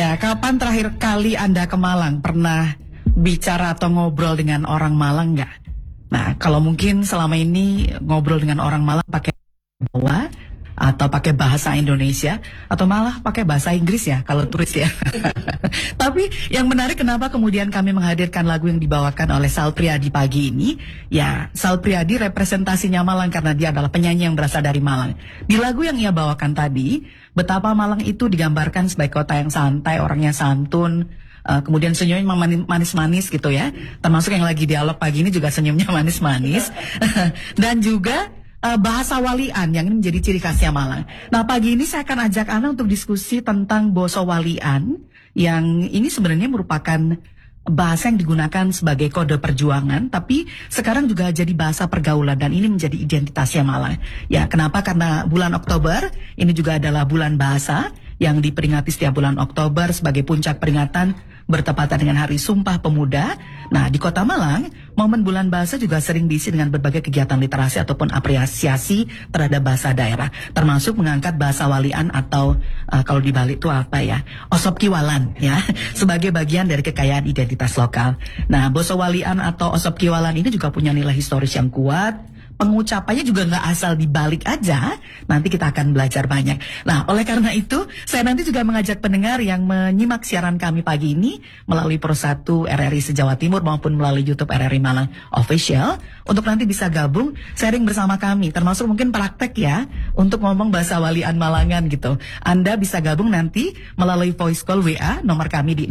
Ya, kapan terakhir kali Anda ke Malang? Pernah bicara atau ngobrol dengan orang Malang nggak? Nah, kalau mungkin selama ini ngobrol dengan orang Malang pakai Jawa atau pakai bahasa Indonesia atau malah pakai bahasa Inggris ya kalau turis ya. Tapi yang menarik kenapa kemudian kami menghadirkan lagu yang dibawakan oleh Sal Priadi pagi ini? Ya, Sal Priadi representasinya Malang karena dia adalah penyanyi yang berasal dari Malang. Di lagu yang ia bawakan tadi, betapa Malang itu digambarkan sebagai kota yang santai, orangnya santun, kemudian senyumnya memang manis-manis gitu ya. Termasuk yang lagi dialog pagi ini juga senyumnya manis-manis. Dan juga bahasa walian yang ini menjadi ciri khasnya Malang. Nah, pagi ini saya akan ajak Anda untuk diskusi tentang basa walian yang ini sebenarnya merupakan bahasa yang digunakan sebagai kode perjuangan, tapi sekarang juga jadi bahasa pergaulan dan ini menjadi identitasnya Malang. Ya, kenapa? Karena bulan Oktober ini juga adalah bulan bahasa yang diperingati setiap bulan Oktober sebagai puncak peringatan bertepatan dengan Hari Sumpah Pemuda. Nah, di Kota Malang, momen bulan bahasa juga sering diisi dengan berbagai kegiatan literasi ataupun apresiasi terhadap bahasa daerah, termasuk mengangkat bahasa walian atau kalau di Bali itu apa ya, osop kiwalan ya, sebagai bagian dari kekayaan identitas lokal. Nah, basa walian atau osop kiwalan ini juga punya nilai historis yang kuat. Pengucapannya juga nggak asal dibalik aja. Nanti kita akan belajar banyak. Nah, oleh karena itu, saya nanti juga mengajak pendengar yang menyimak siaran kami pagi ini melalui Pro 1 RRI se-Jawa Timur maupun melalui YouTube RRI Malang Official untuk nanti bisa gabung sharing bersama kami, termasuk mungkin praktek ya untuk ngomong bahasa walian Malangan gitu. Anda bisa gabung nanti melalui voice call WA nomor kami di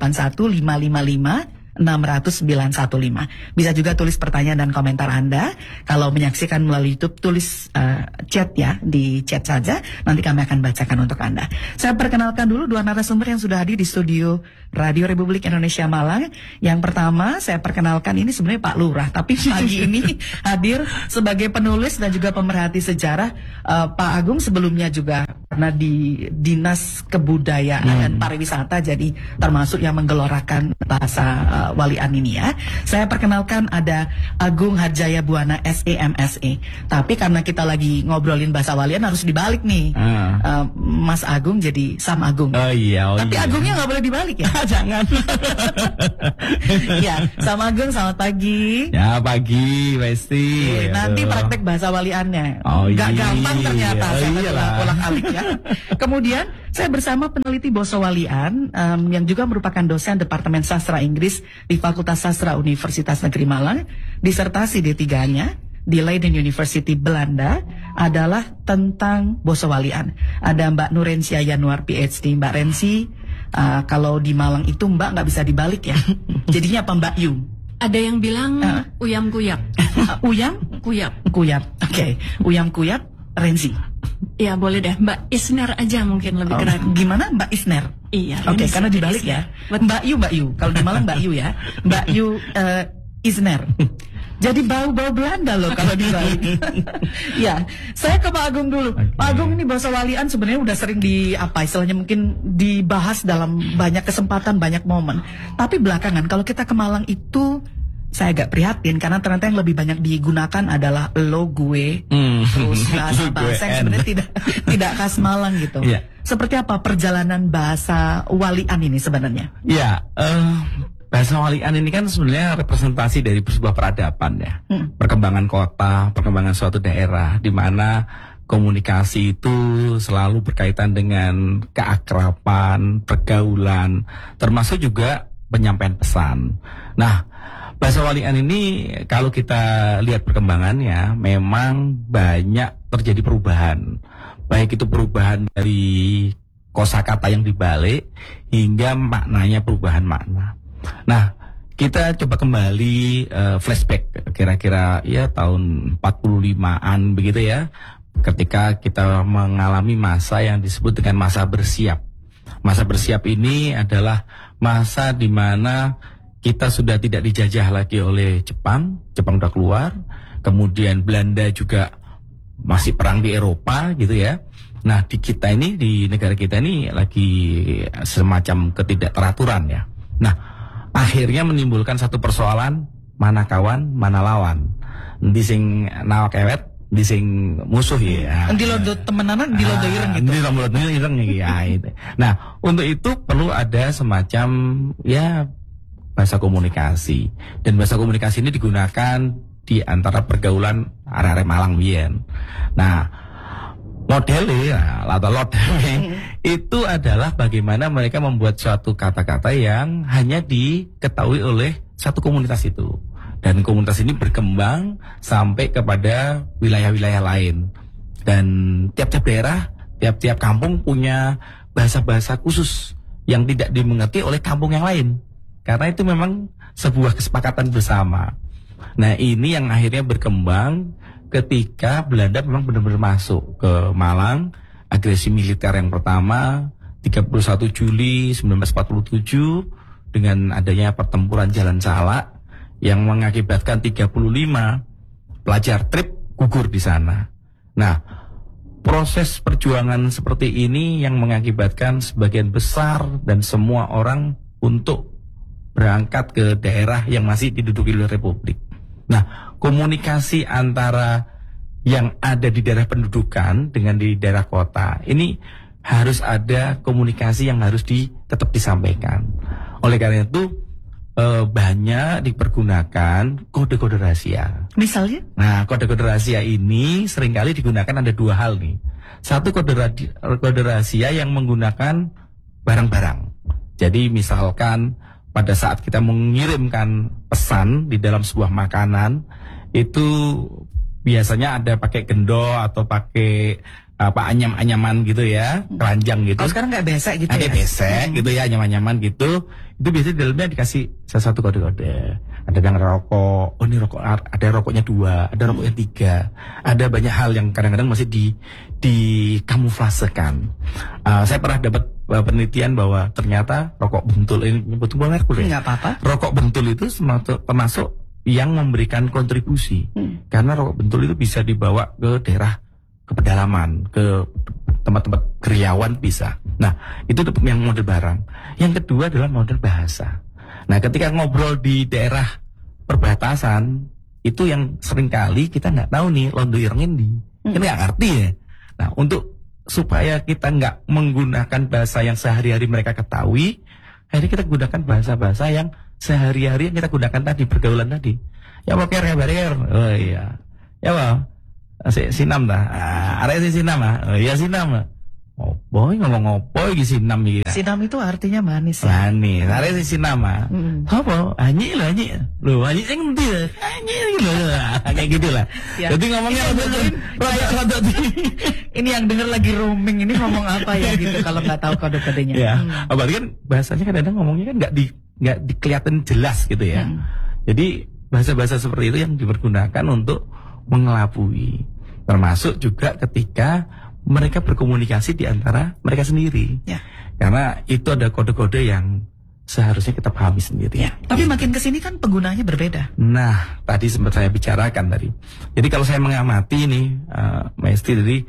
081555 60915. Bisa juga tulis pertanyaan dan komentar Anda. Kalau menyaksikan melalui YouTube, tulis chat ya, di chat saja. Nanti kami akan bacakan untuk Anda. Saya perkenalkan dulu dua narasumber yang sudah hadir di studio Radio Republik Indonesia Malang. Yang pertama, saya perkenalkan ini sebenarnya Pak Lurah, tapi pagi ini hadir sebagai penulis dan juga pemerhati sejarah. Pak Agung sebelumnya juga karena di Dinas Kebudayaan dan Pariwisata, jadi termasuk yang menggelorakan bahasa walian ini ya. Saya perkenalkan ada Agung Harjaya Buana SEMSE. Tapi karena kita lagi ngobrolin bahasa walian harus dibalik nih. Mas Agung jadi Sam Agung. Oh iya. Tapi iya. Agungnya nggak boleh dibalik ya. Jangan. Ya, Sam Agung selamat pagi. Ya pagi, Westi. Nanti praktek bahasa waliannya. Oh, Gak iya. gampang ternyata. Oh, Saya iyalah. ulang-alik ya. Kemudian saya bersama peneliti basa walian yang juga merupakan dosen Departemen Sastra Inggris di Fakultas Sastra Universitas Negeri Malang. Disertasi D3-nya di Leiden University Belanda adalah tentang basa walian. Ada Mbak Nurensia Yanuar PhD. Mbak Rensi, kalau di Malang itu Mbak nggak bisa dibalik ya. Jadinya apa Mbak Yu? Ada yang bilang uyam kuyap. Uyam? Kuyap. Kuyap. Oke. Uyam kuyap Rensi. Ya boleh deh, Mbak Isner aja mungkin lebih keren. Gimana Mbak Isner? Iya. Oke, Rensi, karena dibalik ya. Betul. Mbak Yu. Kalau di Malang Mbak Yu ya. Mbak Yu Isner. Jadi bau-bau Belanda loh kalau dibalik. Ya, saya ke Pak Agung dulu. Okay. Pak Agung, ini bahasa walian sebenarnya udah sering istilahnya mungkin dibahas dalam banyak kesempatan, banyak momen. Tapi belakangan kalau kita ke Malang itu saya agak prihatin karena ternyata yang lebih banyak digunakan adalah lo, gue, terus bahasa-bahasa yang sebenarnya tidak khas Malang gitu. Yeah. Seperti apa perjalanan bahasa walian ini sebenarnya? Ya, bahasa walian ini kan sebenarnya representasi dari sebuah peradaban ya. Perkembangan kota, perkembangan suatu daerah, di mana komunikasi itu selalu berkaitan dengan keakraban, pergaulan, termasuk juga penyampaian pesan. Nah, bahasa walian ini kalau kita lihat perkembangannya memang banyak terjadi perubahan. Baik itu perubahan dari kosakata yang dibalik hingga maknanya perubahan makna. Nah, kita coba kembali flashback kira-kira ya tahun 45-an begitu ya. Ketika kita mengalami masa yang disebut dengan masa bersiap. Masa bersiap ini adalah masa di mana kita sudah tidak dijajah lagi oleh Jepang udah keluar, kemudian Belanda juga masih perang di Eropa gitu ya. Nah di kita ini, di negara kita ini lagi semacam ketidakteraturan ya. Nah akhirnya menimbulkan satu persoalan, mana kawan, mana lawan. Nanti sing nawak ewet, di sing musuh ya. Dilodo temenanan dilodo ireng gitu. Dilodo ireng ya itu. Nah, untuk itu perlu ada semacam ya bahasa komunikasi. Dan bahasa komunikasi ini digunakan di antara pergaulan arek-arek Malang biyen. Nah, modelnya atau itu adalah bagaimana mereka membuat suatu kata-kata yang hanya diketahui oleh satu komunitas itu. Dan komunitas ini berkembang sampai kepada wilayah-wilayah lain. Dan tiap-tiap daerah, tiap-tiap kampung punya bahasa-bahasa khusus yang tidak dimengerti oleh kampung yang lain. Karena itu memang sebuah kesepakatan bersama. Nah, ini yang akhirnya berkembang ketika Belanda memang benar-benar masuk ke Malang. Agresi militer yang pertama 31 Juli 1947 dengan adanya pertempuran Jalan Salak yang mengakibatkan 35 pelajar TRIP gugur di sana. Nah, proses perjuangan seperti ini yang mengakibatkan sebagian besar dan semua orang untuk berangkat ke daerah yang masih diduduki oleh Republik. Nah, komunikasi antara yang ada di daerah pendudukan dengan di daerah kota, ini harus ada komunikasi yang harus tetap disampaikan. Oleh karena itu, banyak dipergunakan kode-kode rahasia. Misalnya? Nah, kode-kode rahasia ini seringkali digunakan ada dua hal nih. Satu, kode rahasia yang menggunakan barang-barang. Jadi misalkan pada saat kita mengirimkan pesan di dalam sebuah makanan, itu biasanya ada pakai gendo atau pakai anyam-anyaman gitu ya, keranjang gitu. Kalau sekarang nggak besek gitu ada ya? besek gitu ya, anyam-anyaman gitu. Itu biasanya di dalamnya dikasih sesuatu kode-kode. Ada yang rokok, oh ini rokok, ada rokoknya 2, ada rokoknya 3. Ada banyak hal yang kadang-kadang masih dikamuflasekan. Saya pernah dapat penelitian bahwa ternyata rokok bentul ini betul banget ya. Nggak apa-apa. Rokok bentul itu termasuk yang memberikan kontribusi. Karena rokok bentul itu bisa dibawa ke daerah ke pedalaman, ke tempat-tempat karyawan bisa. Nah, itu yang model barang. Yang kedua adalah model bahasa. Nah, ketika ngobrol di daerah perbatasan, itu yang seringkali kita nggak tahu nih, londo ireng ini. Kita nggak ngerti ya. Nah, untuk supaya kita nggak menggunakan bahasa yang sehari-hari mereka ketahui, akhirnya kita gunakan bahasa-bahasa yang sehari-hari yang kita gunakan tadi, pergaulan tadi. Ya, pakai rebar. Oh iya. Ya, Pak. Sinam dah, ada sinam ah, ya sinam. Oh boy ngomong opo iki sinam iki. Sinam itu artinya manis ya. Manis, ada sinam ah. Apa? Anyi lah anyi. Loh anyi yang ngerti lah. Anyi gitu kayak gitulah. Ya. Jadi ngomongnya rada ini yang denger lagi roaming ini ngomong apa ya gitu kalau nggak tahu kode-kodenya. Ya, apalagi kan bahasanya kadang-kadang ngomongnya kan nggak dikelihatan jelas gitu ya. Jadi bahasa-bahasa seperti itu yang dipergunakan untuk mengelabui, termasuk juga ketika mereka berkomunikasi di antara mereka sendiri. Ya. Karena itu ada kode-kode yang seharusnya kita pahami sendiri. Ya. Tapi makin kesini kan penggunaannya berbeda. Nah, tadi sempat saya bicarakan tadi. Jadi kalau saya mengamati nih, Maestri, dari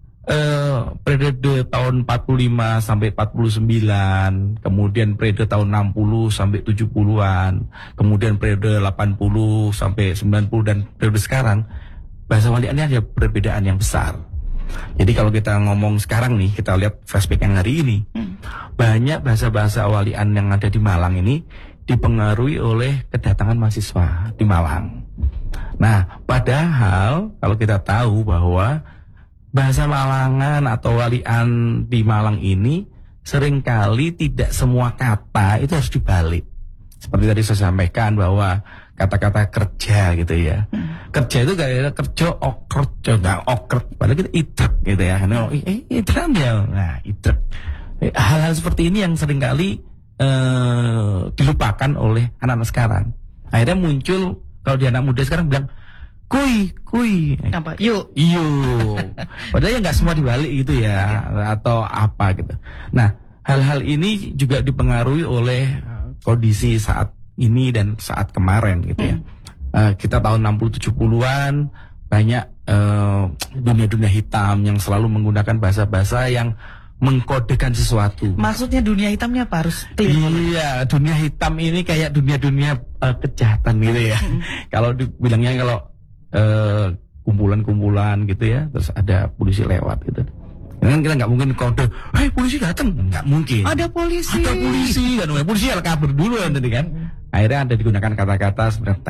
periode tahun 45 sampai 49, kemudian periode tahun 60 sampai 70-an, kemudian periode 80 sampai 90 dan periode sekarang, bahasa waliannya ada perbedaan yang besar. Jadi kalau kita ngomong sekarang nih, kita lihat flashback yang hari ini, banyak bahasa-bahasa walian yang ada di Malang ini dipengaruhi oleh kedatangan mahasiswa di Malang. Nah, padahal kalau kita tahu bahwa bahasa Malangan atau walian di Malang ini seringkali tidak semua kata itu harus dibalik. Seperti tadi saya sampaikan bahwa kata-kata kerja gitu ya. Kerja itu kayak kerja okret, padahal kita itrek gitu ya. Itrek ya. Nah, itrek. Hal-hal seperti ini yang seringkali dilupakan oleh anak-anak sekarang. Akhirnya muncul kalau di anak muda sekarang bilang kui. Apa? Yuk. Padahal ya nggak semua dibalik gitu ya, atau apa gitu. Nah, hal-hal ini juga dipengaruhi oleh kondisi saat ini dan saat kemarin gitu ya. Kita tahun 60-70-an banyak dunia-dunia hitam yang selalu menggunakan bahasa-bahasa yang mengkodekan sesuatu. Maksudnya dunia hitamnya apa? Harus clear. Iya, dunia hitam ini kayak dunia-dunia kejahatan gitu ya. Kalau dibilangnya kalau kumpulan-kumpulan gitu ya, terus ada polisi lewat gitu. Kan kita nggak mungkin kode, "Hei, polisi datang," nggak mungkin. Ada polisi. Ada polisi kan, polisi ya kabur dulu kan tadi kan. Akhirnya ada digunakan kata-kata sebenarnya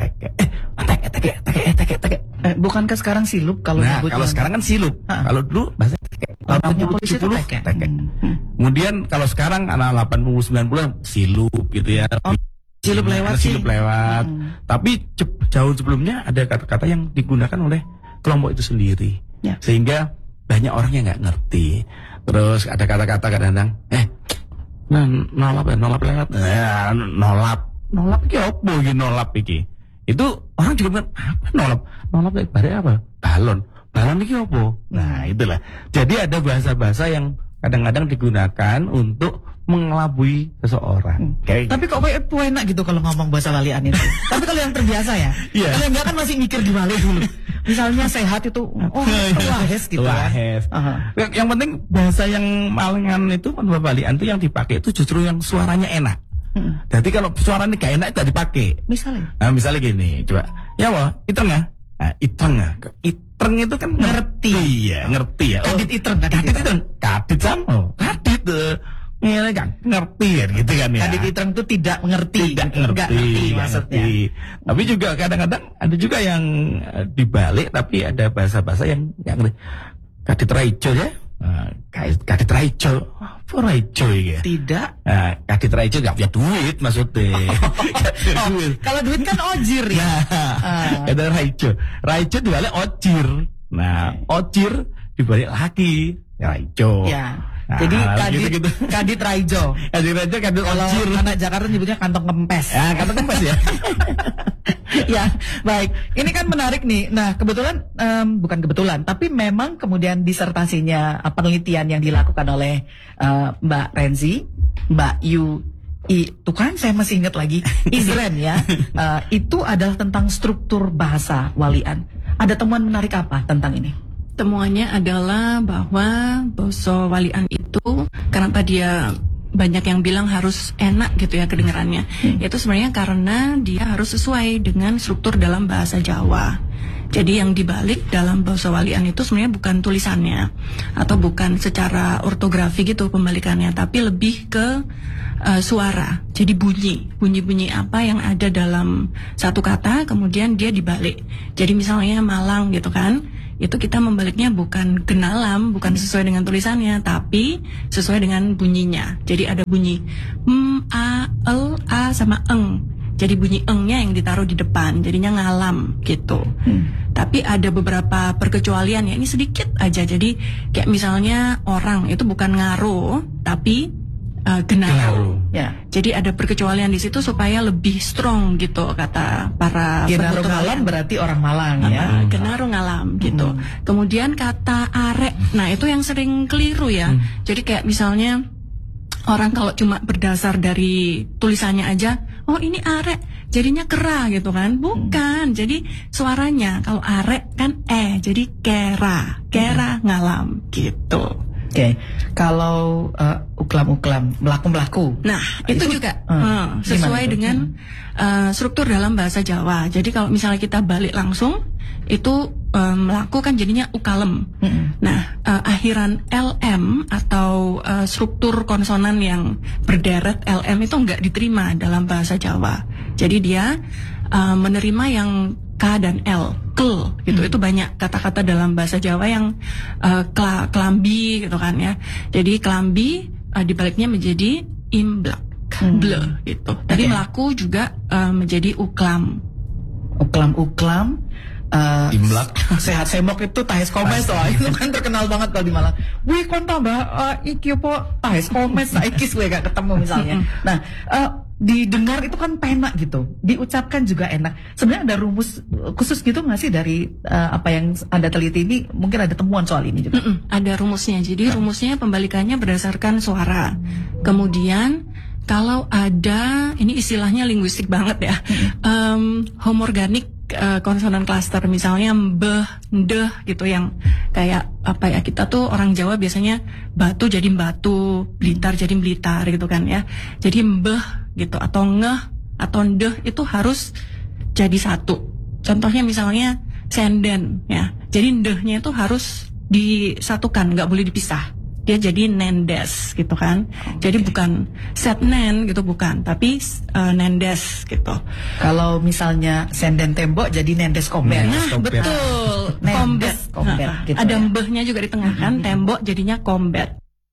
teke. Bukankah sekarang silup kalau Nah, nyebut kalau yang- sekarang silup. Kalau dulu bahasa teke. Lawannya polisi itu 70, teke. teke. Kemudian kalau sekarang anak 80 90 silup gitu ya. Silup lewat sih. Silup lewat. Tapi jauh sebelumnya ada kata-kata yang digunakan oleh kelompok itu sendiri. Ya. Sehingga banyak orang yang nggak ngerti. Terus ada kata-kata kadang-kadang, nolap lewat. Nolap iki opo iki nolap iki. Itu orang juga bilang, apa nolap? Nolap ibaratnya apa? Balon iki opo? Nah, itulah. Jadi ada bahasa-bahasa yang kadang-kadang digunakan untuk mengelabui seseorang. Tapi kok kayak enak gitu kalau ngomong bahasa walian itu. Tapi kalau yang terbiasa ya. Iya. Kalau yang enggak kan masih mikir di balik dulu. Misalnya sehat itu, wahes gitu kan. Wahes. Aha. Yang penting bahasa yang malengan itu walian itu yang dipakai itu justru yang suaranya enak. Jadi kalau suaranya gak enak itu dipakai. Misalnya. Nah, misalnya gini, coba. Ya wah, iteng ya. Nah, iteng ya. Iteng itu kan ngerti ya, ngerti ya. Kadit iteng, kadit iteng. Kadit sama. Kadit ini kan ngerti ya gitu kan ya. Kadit iteng itu tidak mengerti. Tidak gitu. ngerti, Nggak ngerti nggak maksudnya. ngerti. Tapi juga kadang-kadang ada juga yang dibalik tapi ada bahasa-bahasa yang nggak ngerti. Kadit raijo ya. Kadit raijo. Apa raijo ya? Tidak. Nah, kadit raijo nggak punya duit maksudnya. Nggak punya duit. Kalau duit kan ojir ya. Kadit raijo. Raijo dibalik ojir. Nah, ojir dibalik lagi raijo. Ya. Nah, Jadi kadit, gitu-gitu. kadit raijo. Kadit raijo, kadit Kalau ojir. anak Jakarta nyebutnya kantong kempes. Ya, kata kempes ya. Ya, baik. Ini kan menarik nih. Nah, kebetulan, bukan kebetulan, tapi memang kemudian disertasinya penelitian yang dilakukan oleh Mbak Renzi, Mbak Yu, itu kan saya masih ingat lagi, Izren ya. Itu adalah tentang struktur bahasa walian. Ada temuan menarik apa tentang ini? Temuannya adalah bahwa bahasa walian itu kenapa dia banyak yang bilang harus enak gitu ya kedengarannya. Itu sebenarnya karena dia harus sesuai dengan struktur dalam bahasa Jawa. Jadi yang dibalik dalam bahasa walian itu sebenarnya bukan tulisannya atau bukan secara ortografi gitu pembalikannya, tapi lebih ke suara. Jadi bunyi apa yang ada dalam satu kata kemudian dia dibalik. Jadi misalnya Malang gitu kan, itu kita membaliknya bukan genalam, bukan sesuai dengan tulisannya, tapi sesuai dengan bunyinya. Jadi ada bunyi a, l, a sama eng. Jadi bunyi engnya yang ditaruh di depan, jadinya ngalam gitu. Tapi ada beberapa perkecualian ya, ini sedikit aja. Jadi kayak misalnya orang itu bukan ngaro, tapi genaro. Ya. Jadi ada perkecualian di situ supaya lebih strong gitu kata para Genaro penutur Ngalam walian. berarti orang Malang ya. Genaro ngalam gitu. Kemudian kata arek, nah itu yang sering keliru ya. Jadi kayak misalnya orang kalau cuma berdasar dari tulisannya aja, oh ini arek, jadinya kera gitu kan? Bukan. Jadi suaranya kalau arek kan jadi kera ngalam gitu. Oke, kalau uklam-uklam, melaku-melaku. Nah, itu juga gimana sesuai itu? dengan struktur dalam bahasa Jawa. Jadi kalau misalnya kita balik langsung, itu melaku kan jadinya ukalem. Nah, akhiran LM atau struktur konsonan yang berderet LM itu nggak diterima dalam bahasa Jawa. Jadi dia menerima yang K dan L, kel gitu. Itu banyak kata-kata dalam bahasa Jawa yang kelambi gitu kan ya. Jadi kelambi dibaliknya menjadi imblak, ble gitu. Tadi melaku juga menjadi uklam. Uklam-uklam. Imlak. Sehat semok itu tahes komes loh. Itu kan terkenal banget kalau di Malang. Wih kon tambah iki apa tahes komes saiki gue gak ketemu misalnya. Nah, didengar itu kan penak gitu. Diucapkan juga enak. Sebenarnya ada rumus khusus gitu nggak sih dari apa yang Anda teliti ini? Mungkin ada temuan soal ini juga. Ada rumusnya. Jadi rumusnya pembalikannya berdasarkan suara. Kemudian kalau ada, ini istilahnya linguistik banget ya, homorganik konsonan klaster, misalnya mbeh, ndeh gitu, yang kayak apa ya, kita tuh orang Jawa biasanya batu jadi batu, blitar jadi blitar gitu kan ya. Jadi mbeh gitu atau ngeh atau ndeh itu harus jadi satu. Contohnya misalnya senden ya. Jadi ndehnya itu harus disatukan, nggak boleh dipisah. Dia jadi nendes gitu kan. Jadi bukan set nen gitu, bukan, tapi nendes gitu. Kalau misalnya senden tembok jadi nendes kombet. Nah, kombet. betul. Nendes kombet gitu Ada ya. mbehnya juga di tengah kan, tembok jadinya kombet.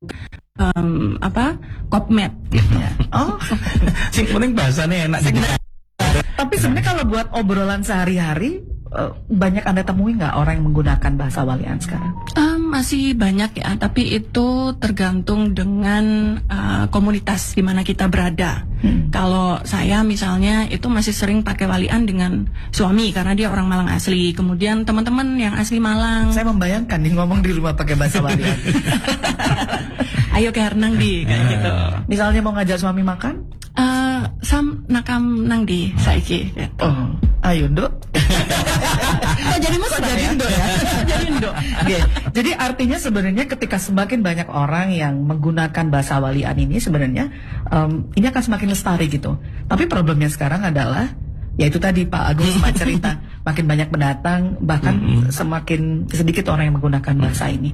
Kopmet gitu. Oh, Sing penting bahasanya enak. tapi sebenarnya kalau buat obrolan sehari-hari banyak Anda temui nggak orang yang menggunakan bahasa walian sekarang? Masih banyak ya, tapi itu tergantung dengan komunitas di mana kita berada. Kalau saya misalnya itu masih sering pakai walian dengan suami karena dia orang Malang asli. Kemudian teman-teman yang asli Malang, Saya membayangkan nih ngomong di rumah pakai bahasa walian. ayo ke Hernang di kayak gitu. Misalnya mau ngajak suami makan, Sam nakam nang di saiki. Gitu. oh, ayo Nduk. Oh, jadi mas Jadi Nduk ya. jadi Indo. Oke, jadi artinya sebenarnya ketika semakin banyak orang yang menggunakan bahasa walian ini sebenarnya ini akan semakin lestari gitu. Tapi problemnya sekarang adalah ya itu tadi Pak Agung sempat cerita makin banyak pendatang bahkan semakin sedikit orang yang menggunakan bahasa ini.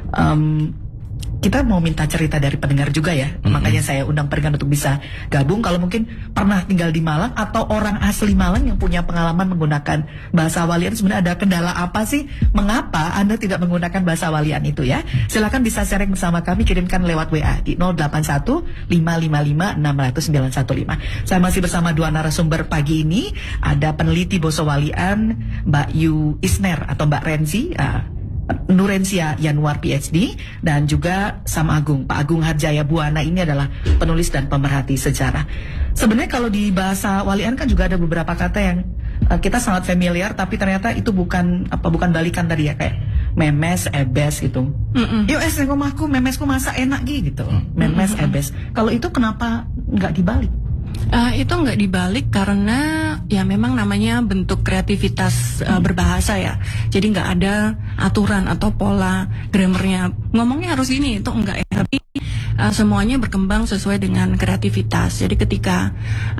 Kita mau minta cerita dari pendengar juga ya. Makanya saya undang pendengar untuk bisa gabung kalau mungkin pernah tinggal di Malang atau orang asli Malang yang punya pengalaman menggunakan bahasa walian. Sebenarnya ada kendala apa sih? Mengapa Anda tidak menggunakan bahasa walian itu ya? Silakan bisa sharing bersama kami, kirimkan lewat WA di 081 555 600 915. Saya masih bersama dua narasumber pagi ini. Ada peneliti bahasa walian Mbak Yu Isner atau Mbak Renzi, Nurensia Yanuar PhD, dan juga Sam Agung, Pak Agung Harjaya Buana. Ini adalah penulis dan pemerhati sejarah. Sebenarnya kalau di bahasa walian kan juga ada beberapa kata yang kita sangat familiar, tapi ternyata itu bukan balikan tadi ya, kayak memes, ebes gitu. Yuk neng omahku, memesku masa enak gitu. Memes, ebes. Kalau itu kenapa nggak dibalik? Itu nggak dibalik karena ya memang namanya bentuk kreativitas berbahasa ya. Jadi nggak ada aturan atau pola grammarnya. Ngomongnya harus gini, itu enggak ya. Tapi semuanya berkembang sesuai dengan kreativitas. Jadi ketika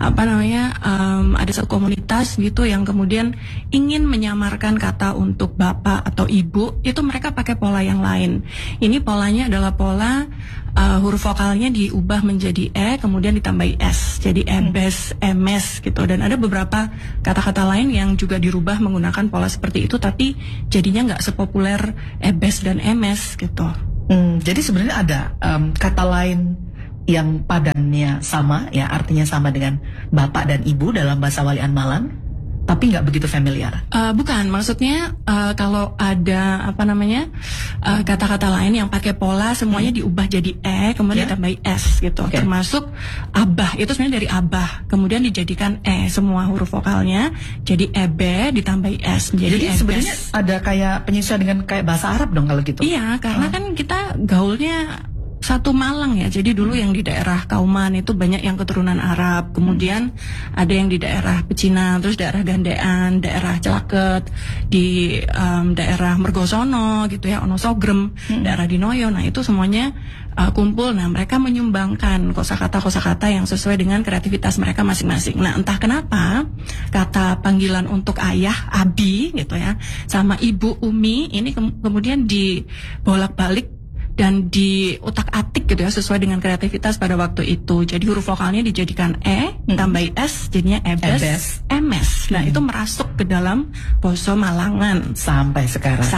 ada satu komunitas gitu yang kemudian ingin menyamarkan kata untuk bapak atau ibu, itu mereka pakai pola yang lain. Ini polanya adalah pola huruf vokalnya diubah menjadi kemudian ditambahi s, jadi ebes, emes gitu. Dan ada beberapa kata-kata lain yang juga dirubah menggunakan pola seperti itu, tapi jadinya nggak sepopuler ebes dan emes gitu. Jadi sebenarnya ada kata lain yang padannya sama ya, artinya sama dengan bapak dan ibu dalam bahasa walian Malang, tapi nggak begitu familiar. Bukan, maksudnya kalau ada kata-kata lain yang pakai pola semuanya diubah jadi kemudian ditambahi s gitu. Okay. Termasuk abah, itu sebenarnya dari abah kemudian dijadikan semua huruf vokalnya jadi ebe ditambahi s menjadi Jadi ebes. sebenarnya ada kayak penyesuaian dengan kayak bahasa Arab dong kalau gitu. Iya, karena kan kita gaulnya satu Malang ya. Jadi dulu yang di daerah Kauman itu banyak yang keturunan Arab. Kemudian ada yang di daerah Pecinan, terus daerah Gandean, daerah Celaket, di daerah Mergosono gitu ya, Onosogrem, daerah Dinoyo. Nah, itu semuanya kumpul. Nah, mereka menyumbangkan kosakata-kosakata yang sesuai dengan kreativitas mereka masing-masing. Nah, entah kenapa kata panggilan untuk ayah Abi gitu ya, sama ibu Umi ini kemudian dibolak-balik dan diutak-atik gitu ya sesuai dengan kreativitas pada waktu itu. Jadi huruf vokalnya dijadikan tambahi s jadinya ebes, emes. Nah, itu merasuk ke dalam basa Malangan Sampai sekarang.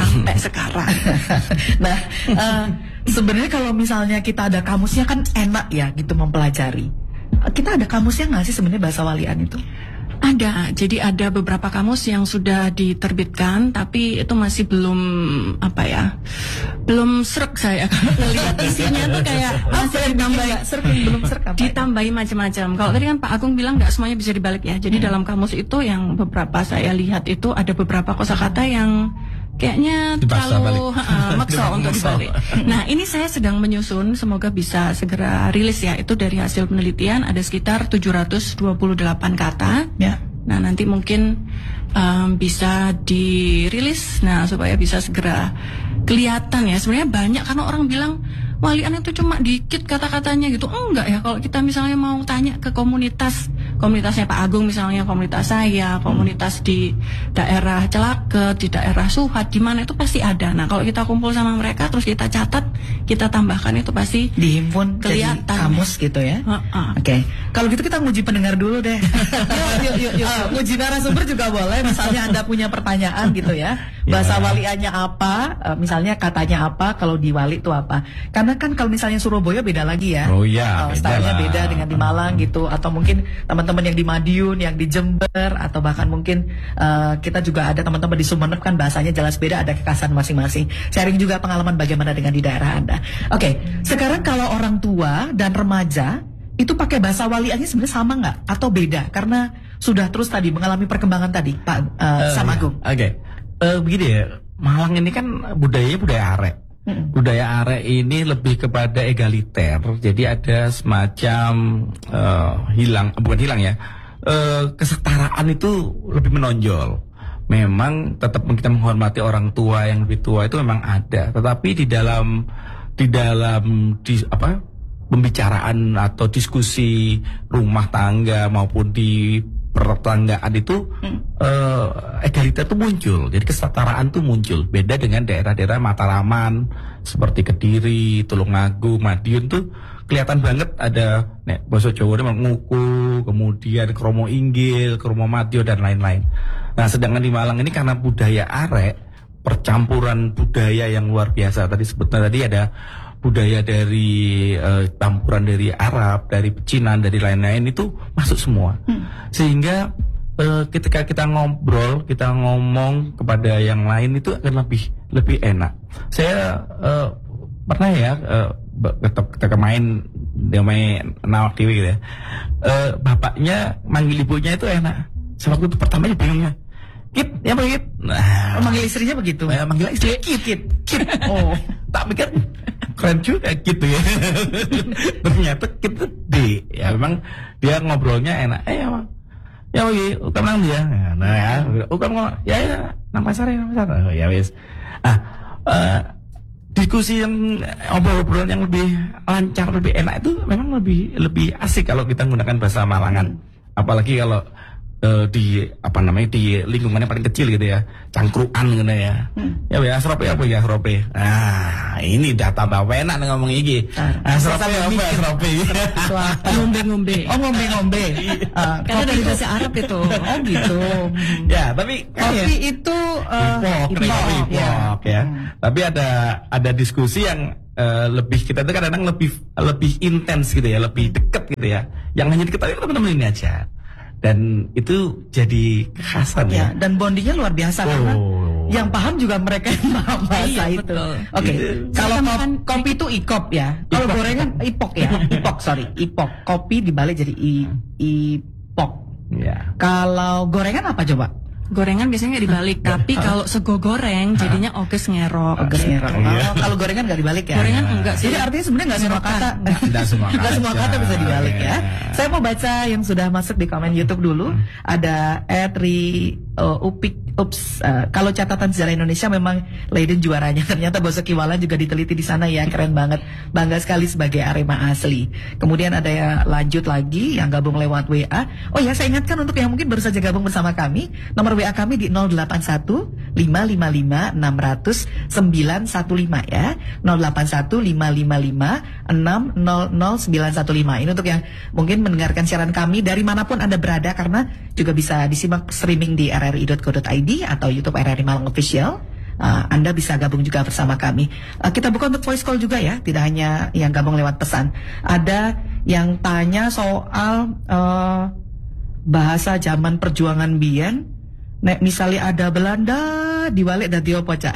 Nah, sebenarnya kalau misalnya kita ada kamusnya kan enak ya gitu mempelajari. Kita ada kamusnya nggak sih sebenarnya bahasa walian itu? Ada, jadi ada beberapa kamus yang sudah diterbitkan, tapi itu masih belum belum srek saya kalau ngelihat isinya tuh kayak masih ditambahi macam-macam. Kalau tadi kan Pak Agung bilang nggak semuanya bisa dibalik ya. Jadi dalam kamus itu yang beberapa saya lihat itu ada beberapa kosakata yang kayaknya terlalu maksa untuk dibalik. Nah, ini saya sedang menyusun, semoga bisa segera rilis ya. Itu dari hasil penelitian ada sekitar 728 kata. Ya. Nah, nanti mungkin bisa dirilis, nah supaya bisa segera kelihatan ya. Sebenarnya banyak karena orang bilang walian itu cuma dikit kata-katanya gitu. Enggak ya, kalau kita misalnya mau tanya ke komunitas komunitasnya Pak Agung misalnya, komunitas saya, komunitas di daerah Celaket, di daerah Suhat, di mana itu pasti ada. Nah, kalau kita kumpul sama mereka terus kita catat, kita tambahkan, itu pasti dihimpun jadi kelihatan. kamus gitu ya. Oke. Kalau gitu kita nguji pendengar dulu deh. Yuk. Nguji narasumber juga boleh. Misalnya Anda punya pertanyaan gitu ya. Bahasa waliannya apa? Misalnya katanya apa? Kalau di Wali itu apa? Karena kan kalau misalnya Surabaya beda lagi ya. Oh iya. Stylenya beda dengan di Malang gitu. Atau mungkin teman-teman yang di Madiun, yang di Jember, atau bahkan mungkin kita juga ada teman-teman di Sumeneb kan bahasanya jelas beda, ada kekhasan masing-masing. Sharing juga pengalaman bagaimana dengan di daerah Anda. Oke, sekarang kalau orang tua dan remaja itu pakai bahasa waliannya sebenarnya sama nggak atau beda? Karena sudah terus tadi mengalami perkembangan tadi, Pak Sam Agung. Oke. Begini ya, Malang ini kan budayanya budaya arek. Budaya arek ini lebih kepada egaliter. Jadi ada semacam bukan hilang ya. Kesetaraan itu lebih menonjol. Memang tetap kita menghormati orang tua yang lebih tua itu memang ada. Tetapi di dalam pembicaraan atau diskusi rumah tangga maupun di pertanggaan itu egaliter itu muncul. Jadi kesetaraan itu muncul. Beda dengan daerah-daerah Mataraman seperti Kediri, Tulungagung, Madiun tuh kelihatan banget ada basa Jawa nguku, kemudian kromo inggil, kromo madyo dan lain-lain. Nah, sedangkan di Malang ini karena budaya arek, percampuran budaya yang luar biasa. Tadi sebutnya tadi ada budaya dari campuran dari Arab, dari Pecinan, dari lain-lain itu masuk semua. Sehingga ketika kita ngobrol, kita ngomong kepada yang lain itu akan lebih enak. Saya pernah ya ketika main nawak TV gitu ya. Bapaknya manggil ibunya itu enak. Sewaktu itu pertamanya bingungnya. Kit, ya Pak Kit. Nah, manggil istrinya begitu. Manggil istri Kit. Oh, tak mikir keren juga gitu ya. Ternyata kita ya memang dia ngobrolnya enak. Emang. Ya wih, ukam nang dia. Nah, ya, ukam ya nang pasar. Oh, ya wis. Diskusi yang obrol-obrol yang lebih lancar, lebih enak itu memang lebih asik kalau kita menggunakan bahasa Malangan. Apalagi kalau di lingkungannya paling kecil gitu ya, cangkruan gitu ya. Ya asrope apa ya asrope. Ini udah tambah enak ngomong iki. Asrope apa asrope. Ngombe-ngombe. Oh, ngombe-ngombe. Karena dari bahasa Arab itu. Oh gitu. Ya, tapi kopi itu ipok ya. Tapi ada diskusi yang lebih kita itu kadang lebih intens gitu ya, lebih dekat gitu ya. Yang hanya diketahui teman-teman ini aja. Dan itu jadi kekhasan ya. Dan bondingnya luar biasa karena yang paham juga mereka yang paham bahasa itu. Oke. Kalau kopi itu ikop ya. Kalau gorengan ipok ya. Ipok. Kopi dibalik jadi ipok. Ya. Kalau gorengan apa coba? Gorengan biasanya nggak dibalik, tapi kalau sego goreng jadinya oges ngerok. Kalau gorengan nggak dibalik ya? Gorengan enggak sih. Jadi artinya sebenarnya nggak semua kata. Nggak semua kata bisa dibalik ya. Saya mau baca yang sudah masuk di komen YouTube dulu. Ada kalau catatan sejarah Indonesia memang Leiden juaranya. Ternyata Bosok Kiwalan juga diteliti di sana ya, keren banget. Bangga sekali sebagai Arema asli. Kemudian ada yang lanjut lagi yang gabung lewat WA. Oh ya, saya ingatkan untuk yang mungkin baru saja gabung bersama kami, nomor WA kami di 081 555 600 915 ya. 081 555 600 915. Ini untuk yang mungkin mendengarkan siaran kami dari manapun Anda berada, karena juga bisa disimak streaming di rri.co.id atau YouTube RRI Malang Official. Anda bisa gabung juga bersama kami. Kita buka untuk voice call juga ya, tidak hanya yang gabung lewat pesan. Ada yang tanya soal bahasa zaman perjuangan biyen. Nek misalnya ada Belanda diwalik dadi opo Cak?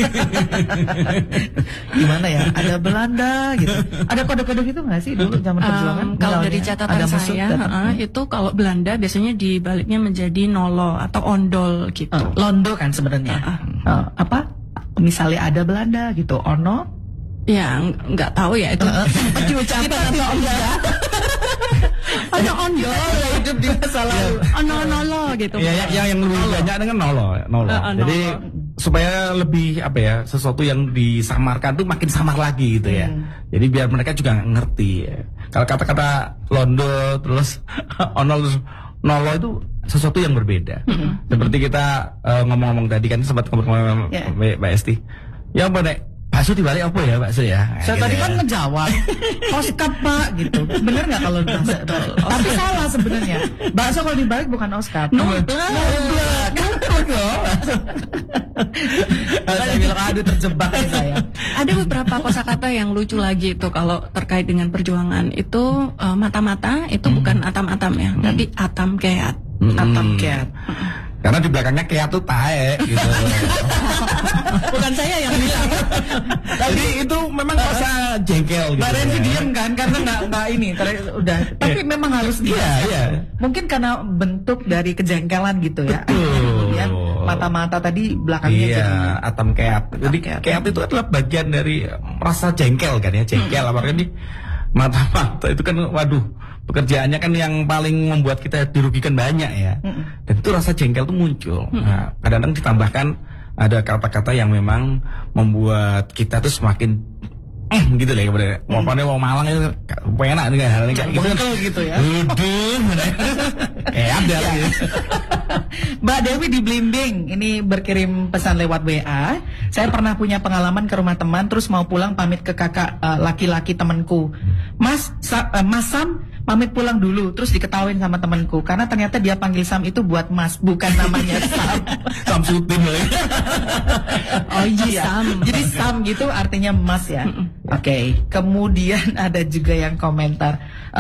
Gimana ya? Ada Belanda gitu. Ada kode-kode gitu nggak sih dulu zaman perjuangan? Kalau dari catatan saya, itu kalau Belanda biasanya dibaliknya menjadi nolo atau ondol gitu. Londo kan sebenarnya. Apa? Misalnya ada Belanda gitu, ono? Ya nggak tahu ya itu diucapkan atau enggak. Ada ondol hidup di masa lalu. Nolo gitu. Ya, yang lebih banyak dengan nolo. Jadi supaya lebih apa ya, sesuatu yang disamarkan tuh makin samar lagi gitu ya. Jadi biar mereka juga ngerti ya. Kalau kata-kata londo terus onol terus nolo itu sesuatu yang berbeda. Seperti kita ngomong-ngomong tadi kan sempat ngomong Mbak Esti. Ya Mbak Nek, bakso dibalik apa ya bakso ya? Saya tadi kan ngejawab Oscar Pak gitu. Bener nggak kalau bahasa? Tapi salah sebenarnya. Bakso kalau dibalik bukan Oscar. Saya bilang aduh terjebak nih saya. Ada beberapa kosakata yang lucu lagi itu kalau terkait dengan perjuangan itu mata-mata itu bukan atam-atam ya, tapi atam keat. Atam keat. Karena di belakangnya keat tuh tae gitu. Bukan saya yang bilang. Jadi itu memang rasa jengkel gitu. Mbak Renzi diem kan karena nggak ini udah. Tapi memang harus Iya. Mungkin karena bentuk dari kejengkelan gitu ya. Kemudian mata-mata tadi belakangnya jadi atam keat. Jadi keat itu adalah bagian dari rasa jengkel kan ya, jengkel apalagi di mata-mata itu kan waduh, pekerjaannya kan yang paling membuat kita dirugikan banyak ya. Dan itu rasa jengkel itu muncul. Nah, kadang-kadang ditambahkan ada kata-kata yang memang membuat kita tuh semakin gitu lah kepada mau Malang itu enak dengan hal kayak gitu ya. Ada ya. Mbak Dewi di Blimbing ini berkirim pesan lewat WA. Saya pernah punya pengalaman ke rumah teman terus mau pulang pamit ke kakak laki-laki temanku. Mas Sam pamit pulang dulu terus diketawain sama temanku karena ternyata dia panggil Sam itu buat Mas bukan namanya Sam. Samsudin lah. Oh iya. Sam. Jadi Sam gitu artinya Mas ya. Oke. Kemudian ada juga yang komentar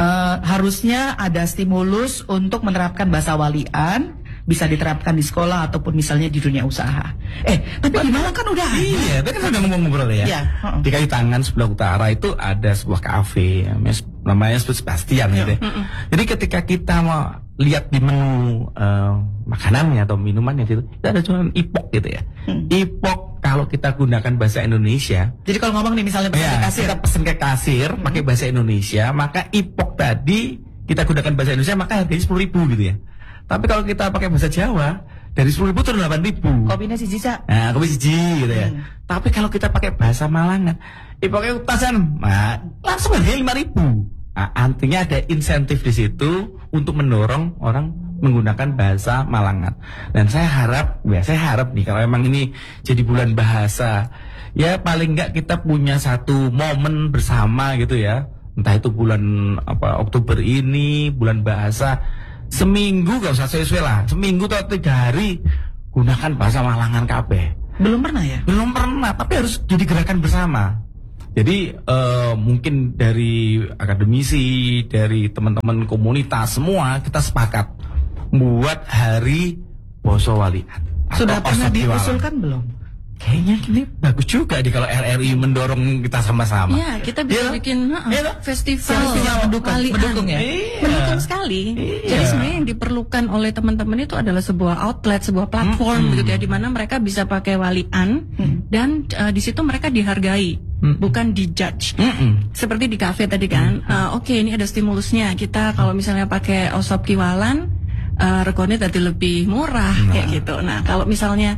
harusnya ada stimulus untuk menerapkan bahasa walian, bisa diterapkan di sekolah ataupun misalnya di dunia usaha. Tapi di Malang kan udah iya, tadi kan udah ngomong-ngobrol ya. Iya. Di Kayu Tangan sebelah utara itu ada sebuah kafe namanya Sebastian gitu. Jadi ketika kita mau lihat di menu makanannya atau minumannya itu ada cuma ipok gitu ya. Ipok kalau kita gunakan bahasa Indonesia. Jadi kalau ngomong nih misalnya pesan ke kasir, kita pesen ke kasir pakai bahasa Indonesia, maka ipok tadi kita gunakan bahasa Indonesia maka harganya 10.000 gitu ya. Tapi kalau kita pakai bahasa Jawa dari 10.000 turun 8.000. Kopinya siji Cak. Nah, kopi siji gitu ya. Tapi kalau kita pakai bahasa Malangan, ipoknya utasan, langsung harganya 5.000. Nah, artinya ada insentif di situ untuk mendorong orang menggunakan bahasa Malangan. Dan saya harap nih kalau memang ini jadi bulan bahasa, ya paling enggak kita punya satu momen bersama gitu ya. Entah itu bulan Oktober ini, bulan bahasa, seminggu gak usah sesuai lah, seminggu atau 3 hari gunakan bahasa Malangan kabeh. Belum pernah ya? Belum pernah, tapi harus jadi gerakan bersama. Jadi mungkin dari akademisi, dari teman-teman komunitas semua kita sepakat buat hari Basa Walian. Sudah pernah diusulkan belum? Kayaknya ini bagus juga nih kalau RRI mendorong kita sama-sama. Ya, kita bisa bikin festival walian. Mendukung ya? Mendukung sekali. Jadi sebenarnya yang diperlukan oleh teman-teman itu adalah sebuah outlet, sebuah platform gitu ya, di mana mereka bisa pakai walian dan di situ mereka dihargai, bukan dijudge. Seperti di kafe tadi kan. Oke, ini ada stimulusnya. Kita kalau misalnya pakai osop kiwalan regone tadi lebih murah kayak gitu. Nah, kalau misalnya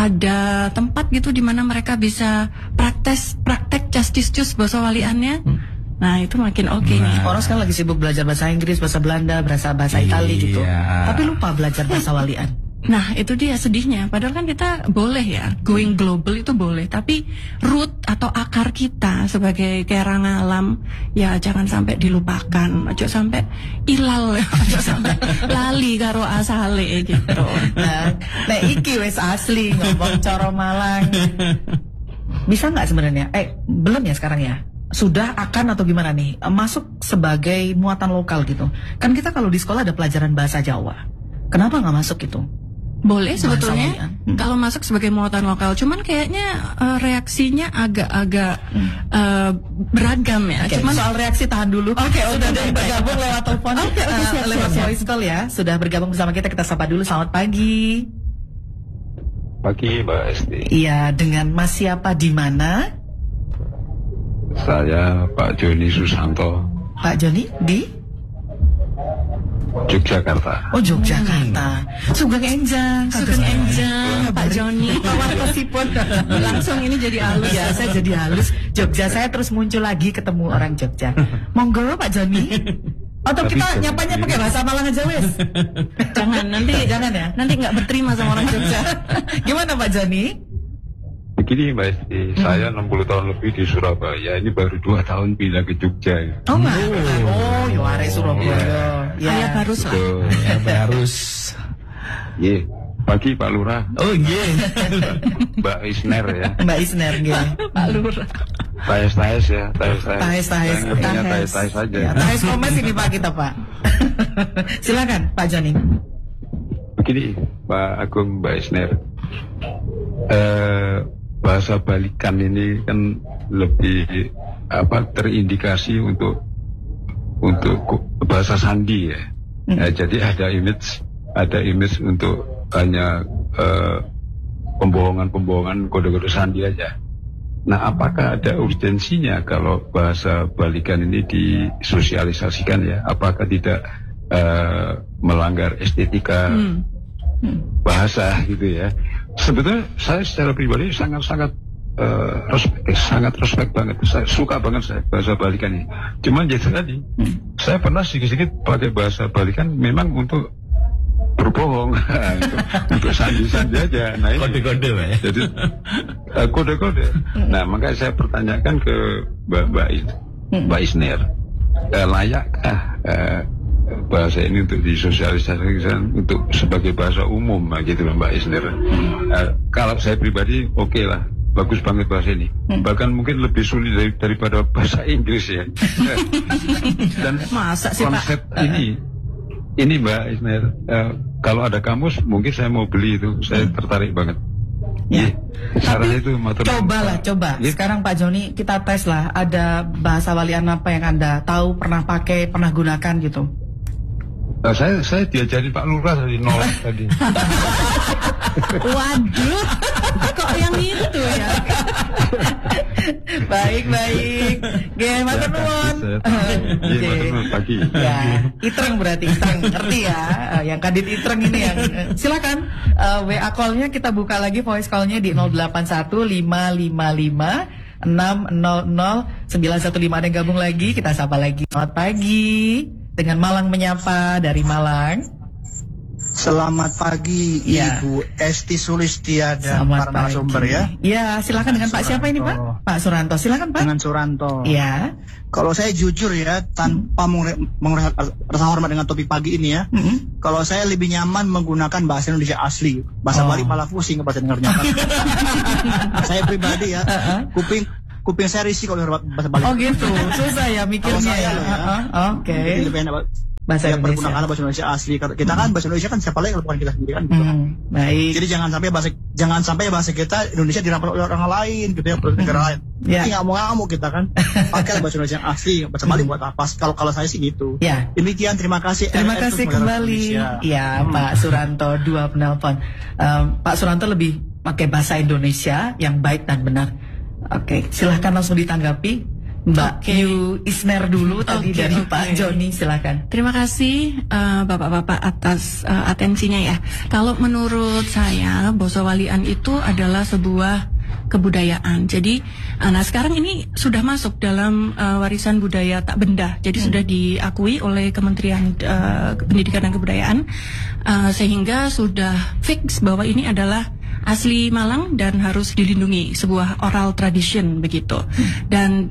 ada tempat gitu di mana mereka bisa praktek justice basa waliannya, nah itu makin oke nih. Orang sekarang lagi sibuk belajar bahasa Inggris, bahasa Belanda, bahasa Italia gitu. Tapi lupa belajar bahasa walian. Nah, itu dia sedihnya. Padahal kan kita boleh ya, going global itu boleh. Tapi root atau akar kita sebagai kerang alam, ya jangan sampai dilupakan. Ojo sampai ilal, ojo sampai lali karo asale gitu. Nah, iki wis asli ngomong coro Malang. Bisa nggak sebenarnya? Belum ya sekarang ya? Sudah akan atau gimana nih? Masuk sebagai muatan lokal gitu. Kan kita kalau di sekolah ada pelajaran bahasa Jawa. Kenapa nggak masuk itu? Boleh sebetulnya kalau masuk sebagai muatan lokal, cuman kayaknya reaksinya agak-agak beragam ya. Cuman soal reaksi tahan dulu. Sudah bergabung lewat telepon, lewat voice call ya. Sudah bergabung bersama kita sapa dulu. Selamat pagi. Pagi Mbak Esti. Iya, dengan Mas siapa di mana? Saya Pak Joni Susanto. Pak Joni di Yogyakarta. Oh, Yogyakarta. Sugeng Enjang. Sugeng Enjang, Pak Joni. Wartosipun. Langsung ini jadi halus. Ya, saya jadi halus. Jogja saya terus muncul lagi ketemu orang Jogja. Monggo Pak Joni. Atau Tapi kita nyapanya pakai bahasa Malang aja wes. Jangan nanti ya. Nanti nggak berterima sama orang Jogja. Gimana Pak Joni? Begini Mbak Esti, saya 60 tahun lebih di Surabaya. Ini baru 2 tahun pindah ke Jogja. Oh, yo arek Surabaya. Ya Barus lah. Ya, Barus. Iya. Pagi Pak Lurah, Oh iya. Mbak Isner ya. Mbak Isner nggih. Pak Lurah. Taes ya, taes. Taes. Taes aja. Ya, taes komes ini Pak kita Pak. Silakan Pak Joni. Begini Pak Agung, Mbak Isner. Bahasa balikan ini kan lebih terindikasi untuk bahasa sandi ya. Jadi ada image untuk hanya pembohongan kode-kode sandi aja. Nah, apakah ada urgensinya kalau bahasa balikan ini disosialisasikan ya? Apakah tidak melanggar estetika bahasa gitu ya? Sebetulnya saya secara pribadi sangat respect banget. Saya suka banget saya bahasa balikan ini. Cuman jadi tadi, saya pernah sedikit pakai bahasa balikan memang untuk berbohong, untuk sandi-sandi aja. Nah, ini Kode-kode Pak ya. jadi kode-kode. Nah, makanya saya pertanyakan ke Mbak Isner, layakkah bahasa ini untuk disosialisasikan untuk sebagai bahasa umum, gitu loh Mbak Isner. Kalau saya pribadi oke lah, bagus banget bahasa ini. Bahkan mungkin lebih sulit daripada bahasa Inggris ya. Dan Masa sih, Pak? konsep ini Mbak Isner, kalau ada kamus mungkin saya mau beli itu, saya tertarik banget. Ya. Caranya itu Coba. Ya. Sekarang Pak Joni kita tes lah. Ada bahasa walian apa yang Anda tahu, pernah pakai, pernah gunakan gitu? Saya diajari Pak Lurah dari nol tadi. Waduh, kok yang itu ya? Baik. Nggih, matur nuwun. Iya, matur nuwun pagi. Ya, itreng berarti itreng, ngerti ya? Yang kadit itreng ini yang silakan WA call-nya kita buka lagi, voice call-nya di 081555 600 915. Ada yang gabung lagi, kita sapa lagi. Selamat pagi dengan Malang Menyapa dari Malang. Selamat pagi Ya. Ibu Esti Sulistia dan Selamat para narasumber pagi. ya. Ya, silakan dengan Pak siapa ini Pak? Pak Suranto, silakan Pak. Dengan Suranto. Ya. Kalau saya jujur ya, tanpa mengurangi rasa hormat dengan topik pagi ini ya. Kalau saya lebih nyaman menggunakan bahasa Indonesia asli. Bahasa Bali malah pusing bahasa dengarnya. Saya pribadi ya, kuping saya risih kalau dengar bahasa Bali. Oh gitu, susah ya mikirnya Kalau saya ya. loh ya. Oke. Jadi lebih enak Bahasa ya, Indonesia. pergunakan bahasa Indonesia asli. Kita kan bahasa Indonesia kan siapa lagi kalau bukan kita sendiri kan. Gitu. Baik. Jadi jangan sampai bahasa kita Indonesia dirampas oleh orang lain gitu ya, negara lain. Ya. Jadi ngamuk kita kan. Pakai bahasa Indonesia yang asli, bahasa Bali buat apa? Kalau saya sih gitu. Ya. Demikian, terima kasih. Terima RS kasih untuk kembali. Indonesia. Ya, Pak Suranto, 2 penelpon. Pak Suranto lebih pakai bahasa Indonesia yang baik dan benar. Oke, silahkan langsung ditanggapi. Mbak Yu Isner dulu tadi dari Pak Joni, silakan. Terima kasih Bapak-bapak atas atensinya ya. Kalau menurut saya Basa Walian itu adalah sebuah kebudayaan. Jadi nah sekarang ini sudah masuk dalam warisan budaya tak benda. Jadi sudah diakui oleh Kementerian Pendidikan dan Kebudayaan sehingga sudah fix bahwa ini adalah asli Malang dan harus dilindungi, sebuah oral tradition begitu. Dan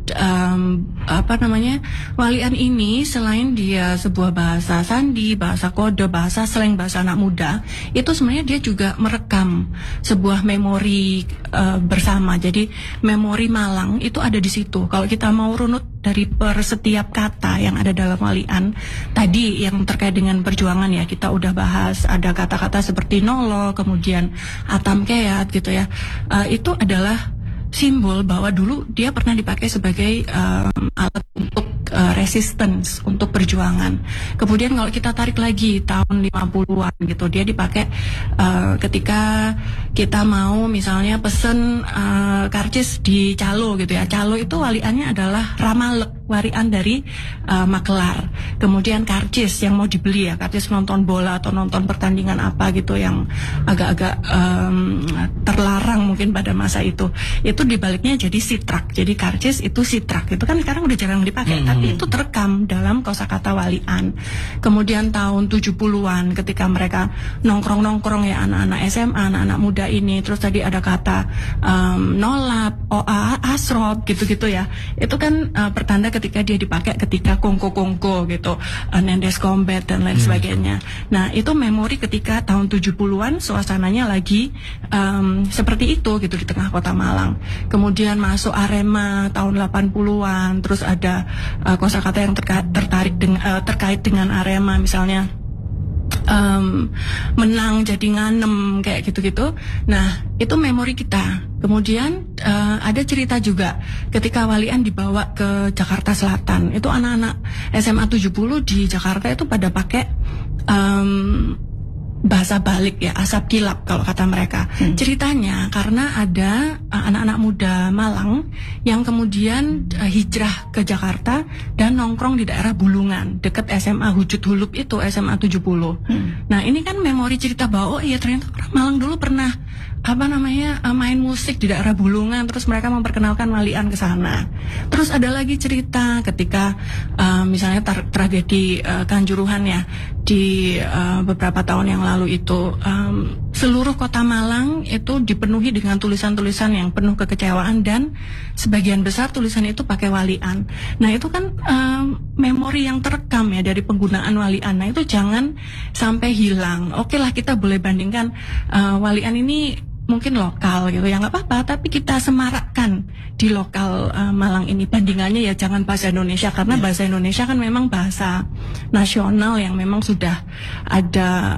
walian ini selain dia sebuah bahasa sandi, bahasa kode, bahasa slang, bahasa anak muda, itu sebenarnya dia juga merekam sebuah memori bersama. Jadi memori Malang itu ada di situ. Kalau kita mau runut dari per setiap kata yang ada dalam walian tadi yang terkait dengan perjuangan ya, kita udah bahas ada kata-kata seperti nolo, kemudian atam keat gitu ya. Itu adalah simbol bahwa dulu dia pernah dipakai sebagai alat untuk resistance, untuk perjuangan. Kemudian kalau kita tarik lagi tahun 50-an gitu, dia dipakai ketika kita mau misalnya pesen karcis di calo gitu ya. Calo itu waliannya adalah ramalek. warian dari Makelar. Kemudian karcis yang mau dibeli ya, karcis nonton bola atau nonton pertandingan apa gitu yang agak-agak terlarang mungkin pada masa itu dibaliknya jadi sitrak. Jadi karcis itu sitrak, itu kan sekarang udah jarang dipakai, tapi itu terekam dalam kosakata walian. Kemudian tahun 70-an ketika mereka nongkrong-nongkrong ya, anak-anak SMA, anak-anak muda ini, terus tadi ada kata nolap, asrop gitu-gitu ya. Itu kan pertanda ketika dia dipakai ketika kongko-kongko gitu, Nendes Combat dan lain sebagainya. Nah, itu memori ketika tahun 70-an suasananya lagi seperti itu gitu di tengah kota Malang. Kemudian masuk Arema tahun 80-an, terus ada kosakata yang terkait dengan Arema, misalnya menang jadi nganem kayak gitu-gitu. Nah, itu memori kita. Kemudian ada cerita juga ketika walian dibawa ke Jakarta Selatan. Itu anak-anak SMA 70 di Jakarta itu pada pakai bahasa balik ya, asap kilap kalau kata mereka. Ceritanya karena ada anak-anak muda Malang yang kemudian hijrah ke Jakarta dan nongkrong di daerah Bulungan dekat SMA Hujud Hulup itu, SMA 70. Nah, ini kan memori cerita bahwa oh iya ternyata orang Malang dulu pernah main musik di daerah Bulungan, terus mereka memperkenalkan walian ke sana. Terus ada lagi cerita ketika misalnya tragedi Kanjuruhan ya di beberapa tahun yang lalu itu, seluruh kota Malang itu dipenuhi dengan tulisan-tulisan yang penuh kekecewaan dan sebagian besar tulisan itu pakai walian. Nah, itu kan memori yang terekam ya dari penggunaan walian. Nah, itu jangan sampai hilang. Oke lah, kita boleh bandingkan walian ini mungkin lokal gitu ya, nggak apa-apa, tapi kita semarakkan di lokal Malang ini. Bandingannya ya jangan bahasa Indonesia, karena bahasa Indonesia kan memang bahasa nasional yang memang sudah ada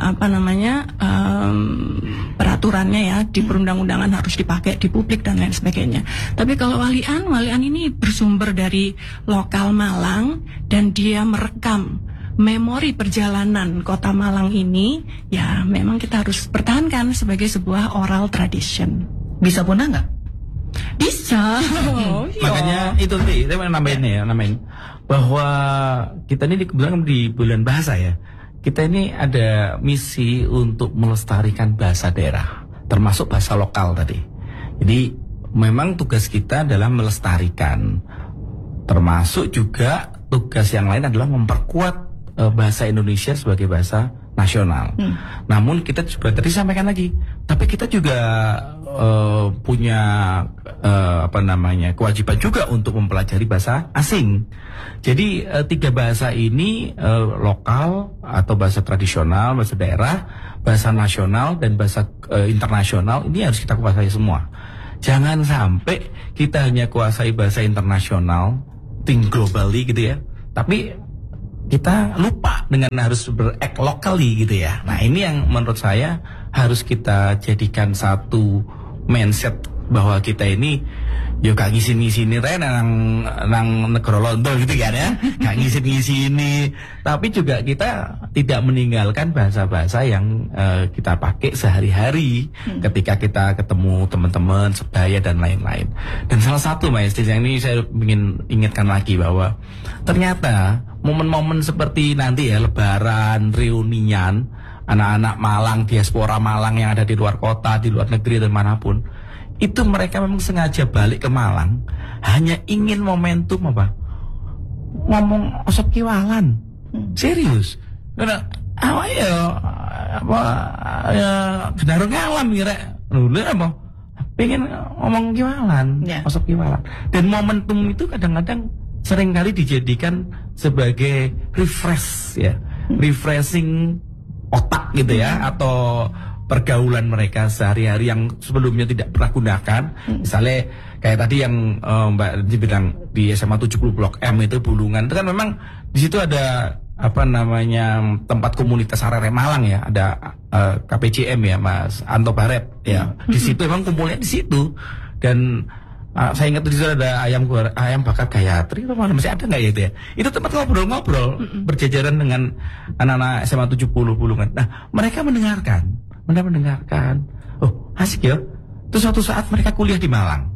peraturannya ya, di perundang-undangan harus dipakai di publik dan lain sebagainya. Tapi kalau walian ini bersumber dari lokal Malang dan dia merekam memori perjalanan kota Malang ini, ya memang kita harus pertahankan sebagai sebuah oral tradition. Bisa punah nggak? Bisa. Makanya itu sih, saya mau nambahin bahwa kita ini kebetulan di bulan bahasa ya. Kita ini ada misi untuk melestarikan bahasa daerah, termasuk bahasa lokal tadi. Jadi memang tugas kita adalah melestarikan, termasuk juga tugas yang lain adalah memperkuat bahasa Indonesia sebagai bahasa nasional. Namun kita juga tadi sampaikan lagi, tapi kita juga punya kewajiban juga untuk mempelajari bahasa asing. Jadi 3 bahasa ini, lokal atau bahasa tradisional, bahasa daerah, bahasa nasional dan bahasa internasional, ini harus kita kuasai semua. Jangan sampai kita hanya kuasai bahasa internasional, think globally gitu ya, tapi kita lupa dengan harus ber-act locally gitu ya. Nah, ini yang menurut saya harus kita jadikan satu mindset bahwa kita ini yo gak ngisi-ngisi re nang negara londo gitu kan ya. Gak ngisi-ngisi, tapi juga kita tidak meninggalkan bahasa-bahasa yang kita pakai sehari-hari ketika kita ketemu teman-teman sebaya dan lain-lain. Dan salah satu Mas, yang ini saya ingin ingatkan lagi bahwa ternyata momen-momen seperti nanti ya Lebaran, reunian anak-anak Malang, diaspora Malang yang ada di luar kota, di luar negeri dan manapun, itu mereka memang sengaja balik ke Malang hanya ingin momentum ngomong osop kiwalan. Serius. Karena gendaro ngalam kira. Pengen ngomong kiwalan, osop kiwalan. Dan momentum itu kadang-kadang seringkali dijadikan sebagai refresh ya, refreshing otak gitu ya, atau pergaulan mereka sehari-hari yang sebelumnya tidak pernah gunakan. Misalnya kayak tadi yang Mbak bilang di SMA 70 Blok M itu Bulungan, itu kan memang di situ ada tempat komunitas Arere Malang ya, ada KPJM ya Mas Anto Baret ya. Di situ memang kumpulnya di situ. Dan saya ingat di situ ada ayam bakar Gayatri, atau mana masih ada nggak ya itu ya? Itu tempat ngobrol-ngobrol berjajaran dengan anak-anak SMA 70 Bulungan. Nah, mereka mendengarkan. Oh, asik ya. Terus suatu saat mereka kuliah di Malang.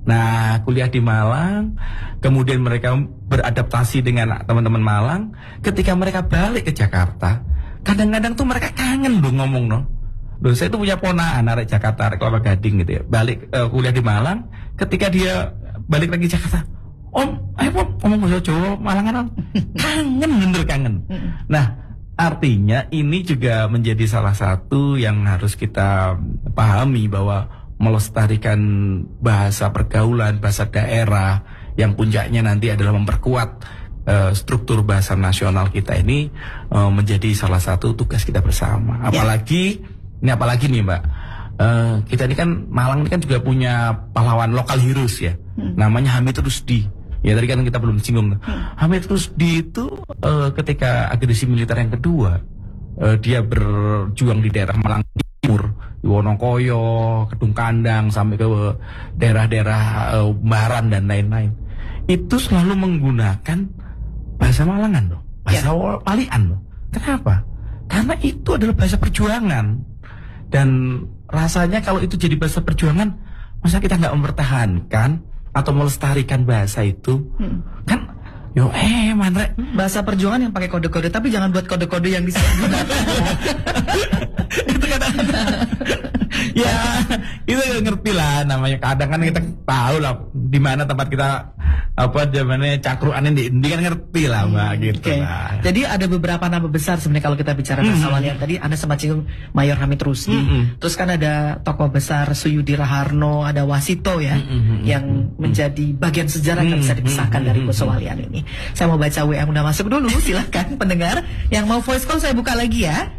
Nah, kuliah di Malang, kemudian mereka beradaptasi dengan teman-teman Malang. Ketika mereka balik ke Jakarta, kadang-kadang tuh mereka kangen loh ngomong no. Loh, saya tuh punya ponakan arek Jakarta, arek Kelapa Gading gitu ya. Balik kuliah di Malang, ketika dia balik lagi Jakarta, Om, ayo Om, ngomong bahasa Jawa Malangan. Kangen, bener kangen. Nah, artinya ini juga menjadi salah satu yang harus kita pahami bahwa melestarikan bahasa pergaulan, bahasa daerah yang puncaknya nanti adalah memperkuat struktur bahasa nasional kita ini menjadi salah satu tugas kita bersama. Apalagi nih Mbak, kita ini kan Malang ini kan juga punya pahlawan lokal heroes ya, namanya Hamid Rusdi. Ya tadi kan kita belum singgung. Hamid Rusdi itu ketika agresi militer yang kedua, dia berjuang di daerah Malang Timur, di Wonokoyo, Kedung Kandang, sampai ke daerah-daerah Baran dan lain-lain. Itu selalu menggunakan bahasa Malangan loh, bahasa Walian loh. Kenapa? Karena itu adalah bahasa perjuangan. Dan rasanya kalau itu jadi bahasa perjuangan, masa kita nggak mempertahankan atau melestarikan bahasa itu? Kan Mandre, bahasa perjuangan yang pakai kode-kode, tapi jangan buat kode-kode yang disalahgunakan. Itu kadang-kadang. Ya, itu ngerti lah namanya. Kadang kan kita tahu lah di mana tempat kita zamannya cakruan ini kan ngerti lah Mbak gitu lah. Jadi ada beberapa nama besar sebenarnya kalau kita bicara bahasa Walian. Tadi Anda sempat singgung Mayor Hamid Rusdi. Terus kan ada tokoh besar Suyudi Raharno, ada Wasito ya, yang menjadi bagian sejarah yang bisa dipisahkan dari bahasa Walian ini. Saya mau baca WA udah masuk dulu, silahkan pendengar. Yang mau voice call saya buka lagi ya.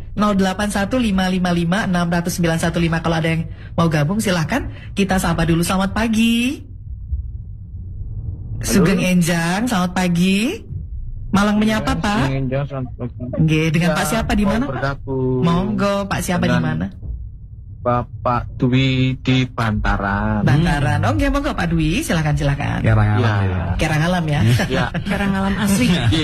0815556915. Kalau ada yang mau gabung silahkan. Kita sapa dulu. Selamat pagi Sugeng Enjang, selamat pagi. Malang menyapa Pak. Sugeng Enjang, selamat pagi. Nggih, dengan Pak siapa di mana Pak? Monggo, Pak siapa di mana? Bapak Dwi di Bantaran. Bantaran. Oh, nggih, monggo Pak Dwi, silakan. Karangalam ya. Ya. Karangalam asli.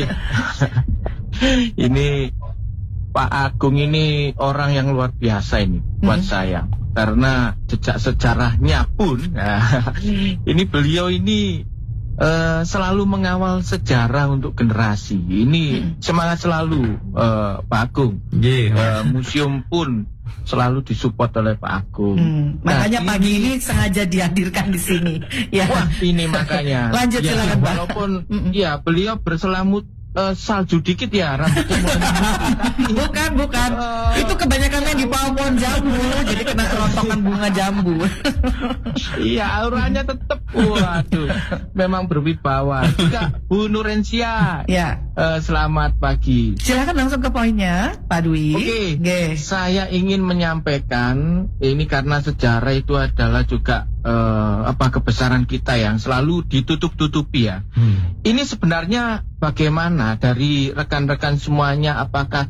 Ini Pak Agung ini orang yang luar biasa ini buat saya. Karena jejak sejarahnya pun ini beliau ini selalu mengawal sejarah untuk generasi. Ini semangat selalu Pak Agung. Museum pun selalu disupport oleh Pak Agung. Makanya pagi ini sengaja dihadirkan di sini. Ya. Wah, ini makanya. Lanjut silakan Pak. Walaupun ya beliau berselamut salju dikit ya rambutnya. Bukan. Itu kebanyakan yang di pohon jambu, jadi kena rontokan bunga jambu. Iya, auranya tetap waduh, memang berwibawa. Juga Bu Nurensia. Ya. Selamat pagi. Silakan langsung ke poinnya, Pak Dwi. Oke. Saya ingin menyampaikan ini karena sejarah itu adalah juga kebesaran kita yang selalu ditutup-tutupi ya. Ini sebenarnya bagaimana dari rekan-rekan semuanya, apakah